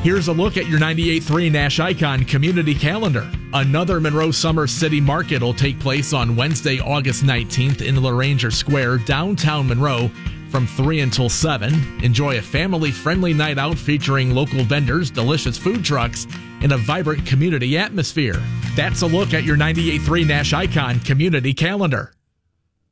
Here's a look at your 98.3 Nash Icon community calendar. Another Monroe Summer City Market will take place on Wednesday, August 19th in LaRanger Square, downtown Monroe, from 3 until 7. Enjoy a family-friendly night out featuring local vendors, delicious food trucks, and a vibrant community atmosphere. That's a look at your 98.3 Nash Icon community calendar.